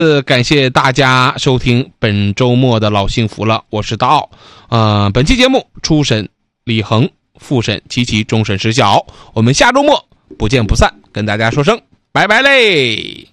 感谢大家收听本周末的老幸福了，我是大奥。本期节目初审李恒，复审琪琪，终审石晓。我们下周末不见不散，跟大家说声拜拜嘞。